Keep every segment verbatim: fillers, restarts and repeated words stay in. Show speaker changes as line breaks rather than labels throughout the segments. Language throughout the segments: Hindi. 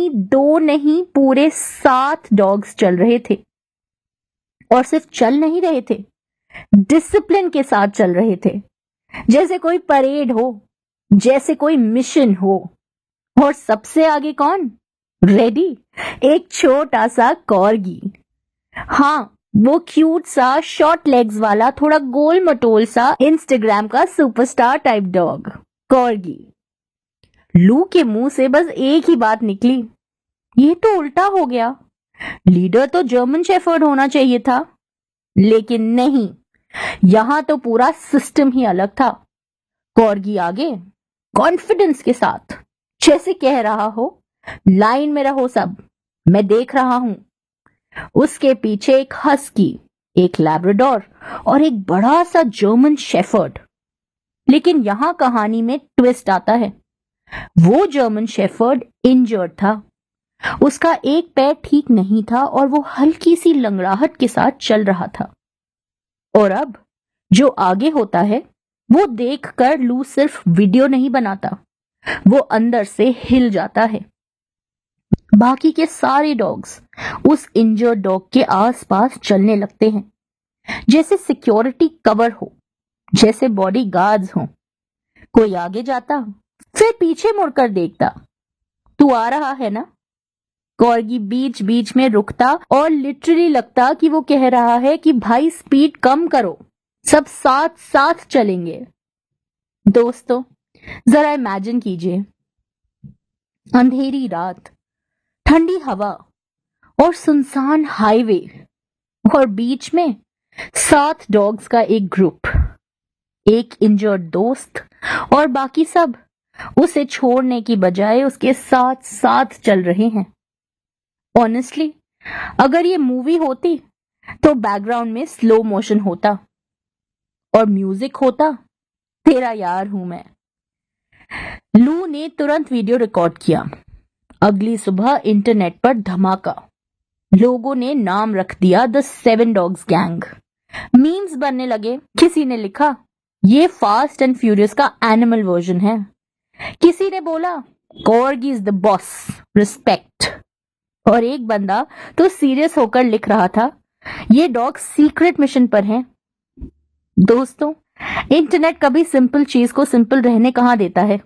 दो नहीं पूरे सात डॉग्स चल रहे थे, और सिर्फ चल नहीं रहे थे, डिसिप्लिन के साथ चल रहे थे, जैसे कोई परेड हो, जैसे कोई मिशन हो। और सबसे आगे कौन? रेडी, एक छोटा सा कॉर्गी। हाँ, वो क्यूट सा शॉर्ट लेग्स वाला थोड़ा गोल मटोल सा इंस्टाग्राम का सुपरस्टार टाइप डॉग, कॉर्गी। लू के मुंह से बस एक ही बात निकली, ये तो उल्टा हो गया, लीडर तो जर्मन शेफर्ड होना चाहिए था। लेकिन नहीं, यहां तो पूरा सिस्टम ही अलग था। कॉर्गी आगे कॉन्फिडेंस के साथ, जैसे कह रहा हो, लाइन में रहो सब, मैं देख रहा हूं। उसके पीछे एक हस्की, एक लैब्राडोर और एक बड़ा सा जर्मन शेफर्ड। लेकिन यहां कहानी में ट्विस्ट आता है। वो जर्मन शेफर्ड इंजर्ड था, उसका एक पैर ठीक नहीं था और वो हल्की सी लंगड़ाहट के साथ चल रहा था। और अब जो आगे होता है वो देखकर लू सिर्फ वीडियो नहीं बनाता, वो अंदर से हिल जाता है। बाकी के सारे डॉग्स उस इंजर्ड डॉग के आसपास चलने लगते हैं, जैसे सिक्योरिटी कवर हो, जैसे बॉडी गार्ड्स हो। कोई आगे जाता, फिर पीछे मुड़कर देखता, तू आ रहा है ना? कॉर्गी बीच बीच में रुकता और लिटरली लगता कि वो कह रहा है कि भाई स्पीड कम करो, सब साथ साथ चलेंगे। दोस्तों, जरा इमेजिन कीजिए, अंधेरी रात, ठंडी हवा और सुनसान हाईवे, और बीच में सात डॉग्स का एक ग्रुप, एक इंजर्ड दोस्त और बाकी सब उसे छोड़ने की बजाय उसके साथ साथ चल रहे हैं। ऑनेस्टली, अगर ये मूवी होती तो बैकग्राउंड में स्लो मोशन होता और म्यूजिक होता तेरा यार हूं मैं। लू ने तुरंत वीडियो रिकॉर्ड किया। अगली सुबह इंटरनेट पर धमाका, लोगों ने नाम रख दिया the seven dogs gang. Memes बनने लगे। किसी ने लिखा, ये फास्ट एंड फ्यूरियस का एनिमल वर्जन है। किसी ने बोला, corgi is the boss, respect. और एक बंदा तो सीरियस होकर लिख रहा था, ये डॉग सीक्रेट मिशन पर हैं। दोस्तों, इंटरनेट कभी सिंपल चीज को सिंपल रहने कहां देता है।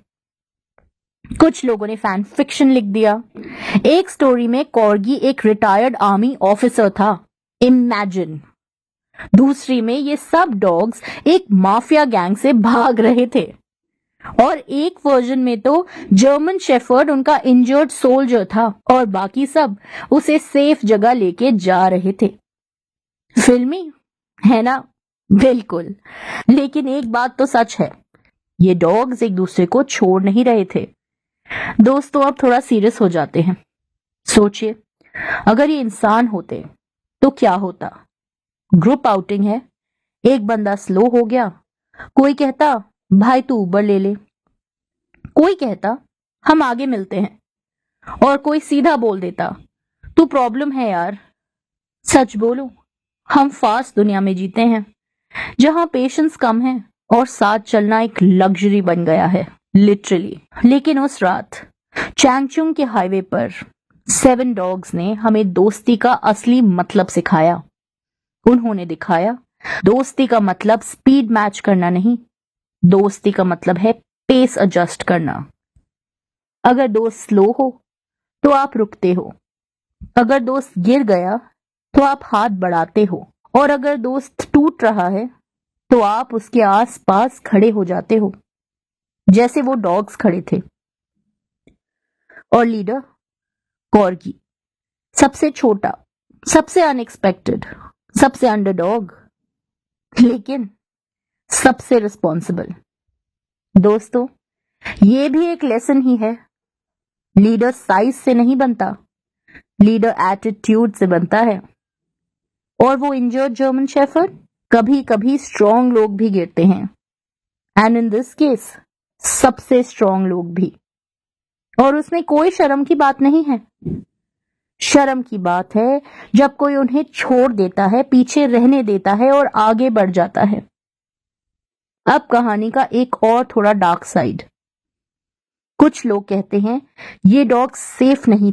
कुछ लोगों ने फैन फिक्शन लिख दिया। एक स्टोरी में कॉर्गी एक रिटायर्ड आर्मी ऑफिसर था, इमेजिन। दूसरी में ये सब डॉग्स एक माफिया गैंग से भाग रहे थे, और एक वर्जन में तो जर्मन शेफर्ड उनका इंजर्ड सोल्जर था और बाकी सब उसे सेफ जगह लेके जा रहे थे। फिल्मी है ना? बिल्कुल। लेकिन एक बात तो सच है, ये डॉग्स एक दूसरे को छोड़ नहीं रहे थे। दोस्तों, अब थोड़ा सीरियस हो जाते हैं। सोचिए, अगर ये इंसान होते तो क्या होता? ग्रुप आउटिंग है, एक बंदा स्लो हो गया, कोई कहता भाई तू उबर ले ले, कोई कहता हम आगे मिलते हैं, और कोई सीधा बोल देता तू प्रॉब्लम है यार। सच बोलूं, हम फास्ट दुनिया में जीते हैं, जहां पेशेंस कम है और साथ चलना एक लग्जरी बन गया है, लिटरली। लेकिन उस रात चैंगचुंग के हाईवे पर सेवन डॉग्स ने हमें दोस्ती का असली मतलब सिखाया। उन्होंने दिखाया, दोस्ती का मतलब स्पीड मैच करना नहीं, दोस्ती का मतलब है पेस एडजस्ट करना। अगर दोस्त स्लो हो तो आप रुकते हो, अगर दोस्त गिर गया तो आप हाथ बढ़ाते हो, और अगर दोस्त टूट रहा है तो आप उसके आसपास खड़े हो जाते हो, जैसे वो डॉग्स खड़े थे। और लीडर कॉर्गी, सबसे छोटा, सबसे अनएक्सपेक्टेड, सबसे अंडरडॉग, लेकिन सबसे रिस्पॉन्सिबल। दोस्तों, ये भी एक लेसन ही है। लीडर साइज से नहीं बनता, लीडर एटीट्यूड से बनता है। और वो इंजर्ड जर्मन शेफर्ड, कभी कभी स्ट्रॉन्ग लोग भी गिरते हैं, एंड इन दिस केस सबसे स्ट्रॉन्ग लोग भी। और उसमें कोई शर्म की बात नहीं है। शर्म की बात है जब कोई उन्हें छोड़ देता है, पीछे रहने देता है और आगे बढ़ जाता है। अब कहानी का एक और थोड़ा डार्क साइड। कुछ लोग कहते हैं ये डॉग सेफ नहीं